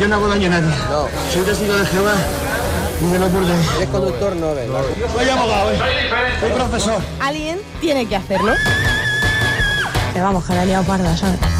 yo no hago daño a nadie. No. Soy testigo de Jehová y de los burdeles. Eres conductor, no, ¿verdad? Soy abogado, soy profesor. Alguien tiene que hacerlo. Pero vamos, que la he liado parda, ¿sabes?